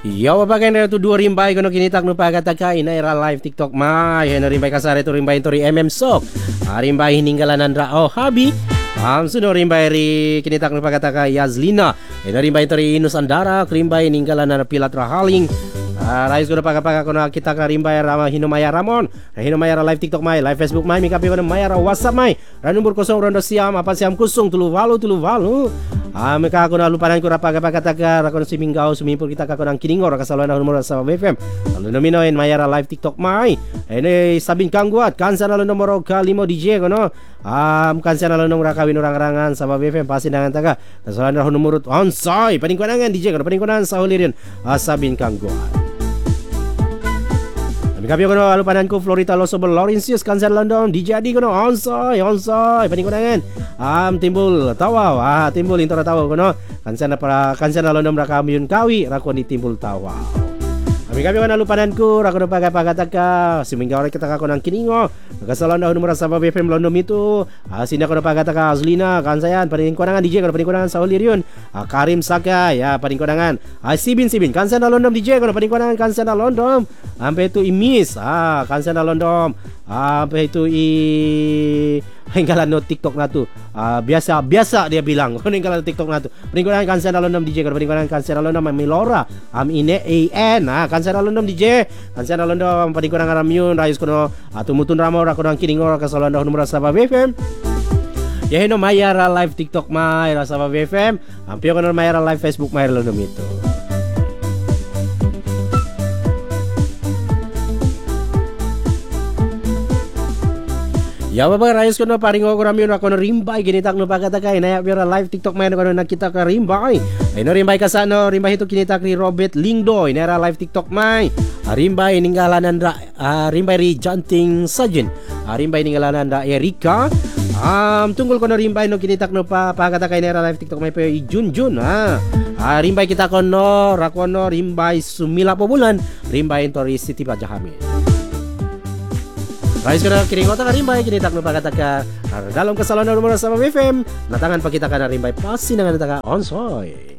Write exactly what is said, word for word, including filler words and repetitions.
Ya wabakan na tu dua rimbay kono kinitak no pagataka ina era live TikTok mai hena rimbay kasare tu rimbay tori M M sok. Ah, rimbay hininggalan andra oh habi. Am suno rimbay ri kinitak no pagataka Yazlina. Hena rimbay tori Inus Andara rimbay hininggalan na Pilat Rahaling. Ah, rais kono paga-paga kono kita ka rimbay rama Hinumaya Ramon. Hinumaya live TikTok mai, live Facebook mai, mikapi kono maya WhatsApp mai. Ranumur kosong rondo siam apa siam kusung tulu walu tulu walu. Ah, meka ako na lupanan ko rapaga pagkataga ako na siminggaw sumimpul kita kako ng kiningor kasaluan na humura sa B F M.Alo nominoin mayara live TikTok mai. Ene sabin kangguat kansa na lo nomoro kalimo D J ko no. Ah, kansa na lo nomoro kawin orang-orangan sa B F M pasin dengan taga. Kasaluan na humurut onsay paningkuanangan D J ko paningkuanan sa hulirin. Ah, sabin kangguat. Kami ko no alupanan ko Florita Losobel Laurentius Kansan London D J Adi ko no onsay onsay paningkuanangan am timbul tawa ah timbul intara tawa ko no kansan na para kansan na London ra kami yun kawi ra ko ni timbul tawa. Kami kami ko alupanan ko ra ko no pagapagataka siminggaw ra kita ka ko nang kiningo nagasalon na humura sa B F M London ito ah sina ko no pagataka Azlina kansayan paningkuanangan D J ko paningkuanangan sa hulirin ah Karim Saka ya paningkuanangan ah Sibin Sibin kansan na London D J ko paningkuanangan kansan na London ampe itu imis ah kansan na London ampe itu i hinggalan no TikTok na tu ah biasa biasa dia bilang hinggalan no TikTok na tu paningkuanangan kansan na London D J ko paningkuanangan kansan na London Milora am ine A N ah kansan na London D J kansan na London paningkuanangan ramyun rayus kono atumutun ramo ra kono kiningor ka salon numero sa B F M. Ya hino mayara live TikTok mayra sa B F M ampio kono mayara live Facebook mayra lo nomito. Ya baba rayos kono paringo ko ramyon ako no rimbay ginitak no pagkatakay na ya live TikTok may kono nakita ka rimbay. Ay no rimbay kasano rimbay ito kinitak ni Robert Lingdoy na live TikTok may. Rimbay ninggalanan da uh, rimbay ri Janting Sajin. Uh, rimbay ninggalanan da Erika. Um tungkol kono rimbay no kinitak no pa pagkatakay na live TikTok may pa Junjun ha. Uh, rimbay kita kono rakono rimbay sumila po bulan rimbay tori City Pajahami. Rais ko na kiringota ka rimbay, kinitak no pagkataka dalam kesalahan nomor sama B F M, natangan pa kita ka na rimbay, pasi na nga nataka onsoy.